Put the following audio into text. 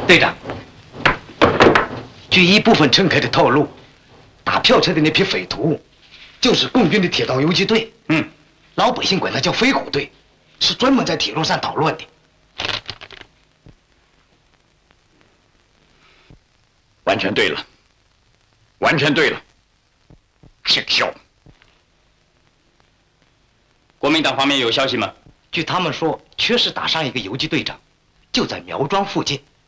队长，据一部分乘客的透露，打票车的那批匪徒，就是共军的铁道游击队。老百姓管它叫飞虎队，是专门在铁路上捣乱的。 完全对了，完全对了。姓肖。 国民党方面有消息吗？ 据他们说，确实打伤一个游击队长，就在苗庄附近。